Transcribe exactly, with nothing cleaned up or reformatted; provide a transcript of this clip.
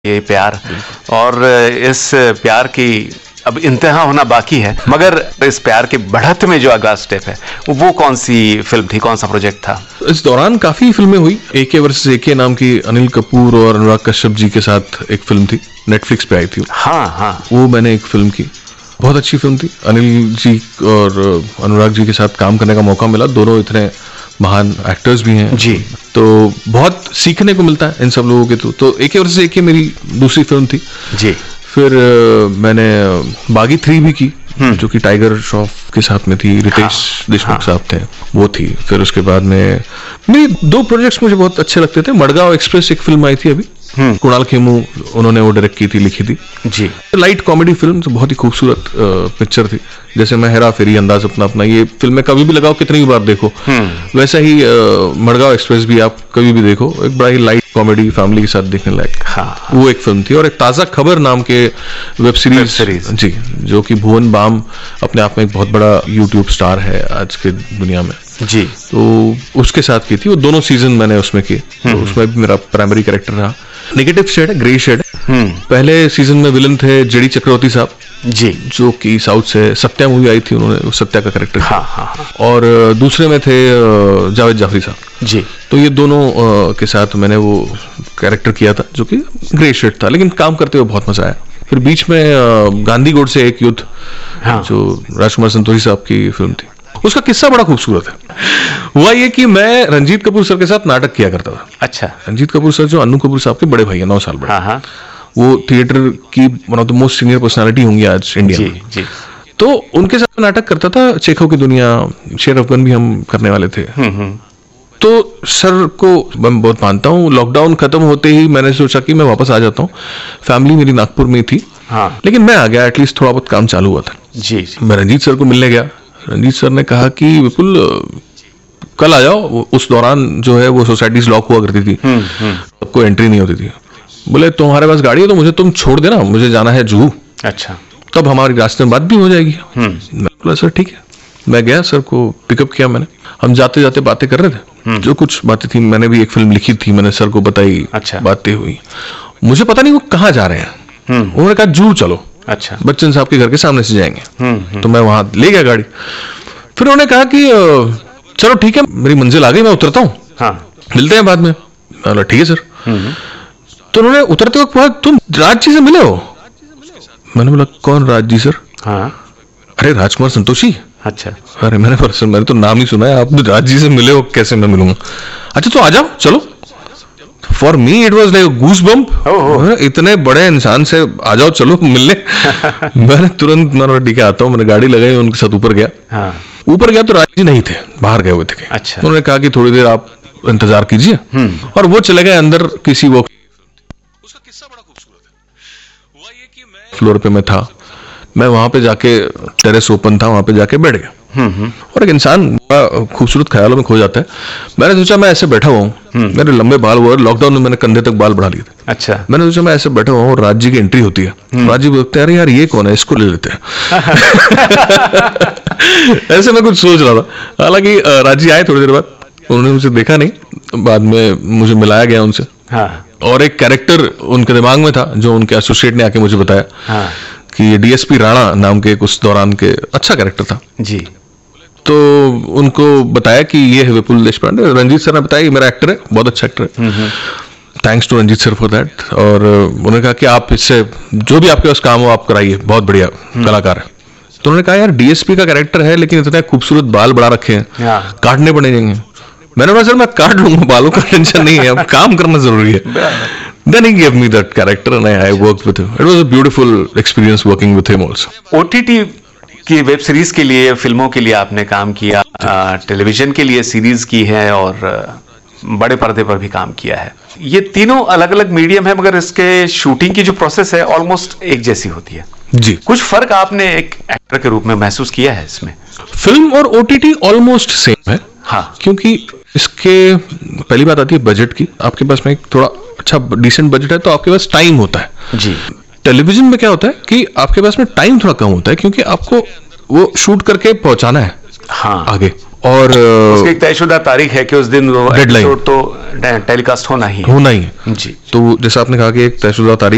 ये प्यार, और इस प्यार की अब इंतहा होना बाकी है, मगर इस प्यार के बढ़त में जो अगला स्टेप है वो कौन सी फिल्म थी, कौन सा प्रोजेक्ट था? इस दौरान काफी फिल्में हुई। एके वर्सेस एके नाम की अनिल कपूर और अनुराग कश्यप जी के साथ एक फिल्म थी, नेटफ्लिक्स पे आई थी। हाँ हाँ, वो मैंने एक फिल्म की, बहुत अच्छी फिल्म थी। अनिल जी और अनुराग जी के साथ काम करने का मौका मिला, दोनों इतने महान एक्टर्स भी हैं जी, तो बहुत सीखने को मिलता है इन सब लोगों के थ्रू। तो एके वर्सेस एके मेरी दूसरी फिल्म थी जी। फिर मैंने बागी थ्री भी की, जो कि टाइगर श्रॉफ के साथ में थी, रितेश हाँ, देशमुख हाँ, साहब थे, वो थी। फिर उसके बाद में मेरी दो प्रोजेक्ट्स मुझे बहुत अच्छे लगते थे। मडगांव एक्सप्रेस एक फिल्म आई थी अभी, कुणाल खेमू उन्होंने वो डायरेक्ट की थी, लिखी थी जी। लाइट कॉमेडी फिल्म, तो बहुत ही खूबसूरत पिक्चर थी। जैसे मैं हेरा फेरी, अंदाज अपना अपना, ये फिल्में कभी भी लगाओ, कितनी बार देखो, वैसा ही मडगांव एक्सप्रेस भी आप कभी भी देखो, एक बड़ा ही लाइट कॉमेडी फैमिली के साथ देखने लायक हाँ, वो एक फिल्म थी। और एक ताजा खबर नाम के वेब सीरीज, वेब सीरीज जी, जो कि भुवन बाम अपने आप में एक बहुत बड़ा यूट्यूब स्टार है आज के दुनिया में जी, तो उसके साथ की थी। वो दोनों सीजन मैंने उसमें किए, तो उसमें भी मेरा प्राइमरी कैरेक्टर रहा। नेगेटिव शेड है, ग्रे शेड है। पहले सीजन में विलन थे जेडी चक्रवर्ती साहब जी, जो कि साउथ से सत्या मूवी आई थी, उन्होंने सत्या का कैरेक्टर हाँ, हाँ, हाँ। और दूसरे में थे जावेद जाफरी साहब जी। तो ये दोनों के साथ मैंने वो कैरेक्टर किया था, जो कि ग्रे शेड था, लेकिन काम करते हुए बहुत मजा आया। फिर बीच में गांधी गोड से एक युद्ध, हाँ, जो राजकुमार संतोषी साहब की फिल्म थी, उसका किस्सा बड़ा खूबसूरत है। हुआ ये कि मैं रंजीत कपूर सर के साथ नाटक किया करता था। अच्छा। रंजीत कपूर सर जो अन्नू कपूर साहब के बड़े भाई हैं, नौ साल बड़े, हाँ हाँ। वो थिएटर की one of the most senior personality होंगी आज इंडिया जी, में जी। तो उनके साथ नाटक करता था। चेखव की दुनिया, शेर अफगान भी हम करने वाले थे। तो सर को मैं बहुत मानता हूँ। लॉकडाउन खत्म होते ही मैंने सोचा कि मैं वापस आ जाता हूँ, फैमिली मेरी नागपुर में थी हाँ। लेकिन मैं आ गया, एटलीस्ट थोड़ा बहुत काम चालू हुआ था जी, जी। मैं रंजीत सर को मिलने गया। रंजीत सर ने कहा कि बिल्कुल कल आ जाओ। उस दौरान जो है वो सोसाइटीज लॉक हुआ करती थी, सबको एंट्री नहीं होती थी। बोले तुम्हारे पास गाड़ी है तो मुझे तुम छोड़ देना, मुझे जाना है जुहू। अच्छा। तब हमारी रास्ते में बात भी हो जाएगी। मैं बोला सर ठीक है। मैं गया, सर को पिकअप किया मैंने। हम जाते जाते बातें कर रहे थे, जो कुछ बातें थी, मैंने भी एक फिल्म लिखी थी, मैंने सर को बताई। अच्छा। बातें हुई, मुझे पता नहीं वो कहाँ जा रहे हैं। उन्होंने कहा जुहू चलो। अच्छा। बच्चन साहब के घर के सामने से जाएंगे। तो मैं वहां ले गया गाड़ी। फिर उन्होंने कहा कि चलो ठीक है, मेरी मंजिल आ गई, मैं उतरता हूँ, हाँ, मिलते हैं बाद में। ठीक है सर। तो उन्होंने उतरते वक्त कहा तुम राज जी से मिले हो? मैंने बोला कौन राज जी सर? हाँ। अरे राजकुमार संतोषी। अच्छा। अरे मैंने सर मैंने तो नाम ही सुना है, आप राज जी से मिले हो, कैसे मैं मिलूंगा? अच्छा तो आ जाओ चलो। For me it was like goose bump, इतने बड़े इंसान से आ जाओ चलो मिलने। मैंने तुरंत मैंने ठीक है आता हूँ, मैंने गाड़ी लगाई, उनके साथ ऊपर गया। हाँ। ऊपर गया तो राज जी नहीं थे, बाहर गए हुए थे। अच्छा। उन्होंने कहा कि थोड़ी देर आप इंतजार कीजिए, और वो चले गए अंदर किसी वो। उसका किस्सा बड़ा खूबसूरत है। हुआ ये कि मैं फ्लोर पे मैं था, मैं वहां पे जाके, टेरेस ओपन था, वहां पे जाके बैठ गया। और एक इंसान खूबसूरत ख्यालों में खो जाता है। मैंने सोचा मैं ऐसे बैठा हुआ हूँ, मेरे लंबे बाल हुए, लॉकडाउन में मैंने कंधे तक बाल बढ़ा लिए थे। अच्छा। मैंने सोचा मैं ऐसे बैठा हुआ हूँ, राज जी की एंट्री होती है। राज जी बोलते हैं अरे यार ये कौन है, इसको ले लेते हैं। ऐसे मैं कुछ सोच रहा था। हालांकि राज जी आए थोड़ी देर बाद, उन्होंने मुझे देखा नहीं, बाद में मुझे मिलाया गया उनसे। हाँ। और एक कैरेक्टर उनके दिमाग में था जो उनके एसोसिएट ने आके मुझे बताया। हाँ। कि डीएसपी राणा नाम के उस दौरान के अच्छा कैरेक्टर था जी। तो उनको बताया कि ये है विपुल देशपांडे। रंजीत सर ने बताया कि मेरा एक्टर है, बहुत अच्छा एक्टर है, thanks to Ranjit sir for that. और उन्होंने कहा कि आप इससे जो भी आपके पास काम हो आप कराइए, बहुत बढ़िया कलाकार है। तो उन्होंने कहा यार डीएसपी का कैरेक्टर है लेकिन इतने खूबसूरत बाल बढ़ा रखे हैं, काटने पड़ेंगे। मैंने बोला सर मैं काट लूंगा, बालों का टेंशन नहीं है, अब काम करना जरूरी है। Then he gave me that character and I, I worked with him. It was a beautiful experience working with him also. O T T की वेब सीरीज के लिए, फिल्मों के लिए आपने काम किया, टेलीविजन के लिए सीरीज की है और बड़े पर्दे पर भी काम किया है। ये तीनों अलग अलग मीडियम है, मगर इसके शूटिंग की जो प्रोसेस है ऑलमोस्ट एक जैसी होती है जी। कुछ फर्क आपने एक एक्टर के रूप में महसूस किया है इसमें? फिल्म और ओटीटी ऑलमोस्ट सेम है हाँ, क्योंकि इसके पहली बात आती है बजट की। आपके पास में एक थोड़ा अच्छा डिसेंट बजट है तो आपके पास टाइम होता है जी। टेलीविजन में क्या होता है कि आपके पास में टाइम थोड़ा कम होता है, क्योंकि आपको वो शूट करके पहुंचाना है हाँ आगे, और उसकी एक तयशुदा तारीख है कि उस दिन डेडलाइन तो टेलीकास्ट होना ही होना ही जी। तो जैसा आपने कहा कि एक तयशुदा तारीख